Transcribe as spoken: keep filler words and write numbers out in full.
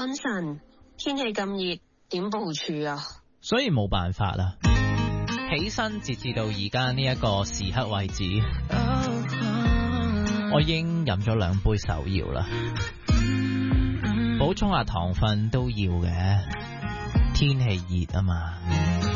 分神，天氣咁熱，點部署啊？ 所以冇辦法啦。起身截至到而家呢一個時刻為止，我已經飲咗兩杯手搖啦，補充下糖分都要嘅，天氣熱啊嘛。